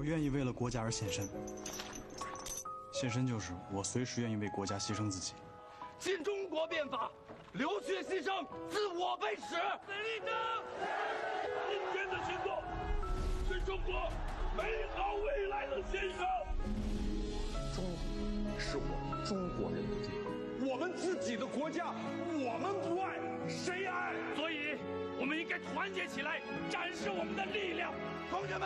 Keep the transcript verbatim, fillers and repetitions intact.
我愿意为了国家而献身，献身就是我随时愿意为国家牺牲自己。 尽中国变法，流血牺牲，自我为始。死立正！ 今天的行动是中国美好未来的献上。 中国是我们中国人的地方， 我们自己的国家，我们不爱，谁爱？ 所以，我们应该团结起来，展示我们的力量。同学们！